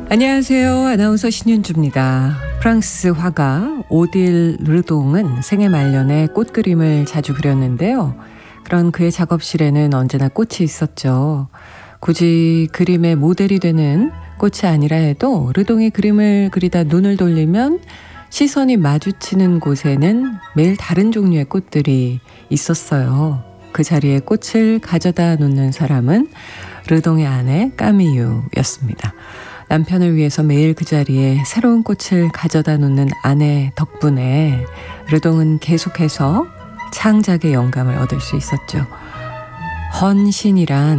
안녕하세요. 아나운서 신윤주입니다. 프랑스 화가 오딜 르동은 생애 말년에 꽃 그림을 자주 그렸는데요. 그런 그의 작업실에는 언제나 꽃이 있었죠. 굳이 그림의 모델이 되는 꽃이 아니라 해도 르동이 그림을 그리다 눈을 돌리면 시선이 마주치는 곳에는 매일 다른 종류의 꽃들이 있었어요. 그 자리에 꽃을 가져다 놓는 사람은 르동의 아내 까미유였습니다. 남편을 위해서 매일 그 자리에 새로운 꽃을 가져다 놓는 아내 덕분에 르동은 계속해서 창작의 영감을 얻을 수 있었죠. 헌신이란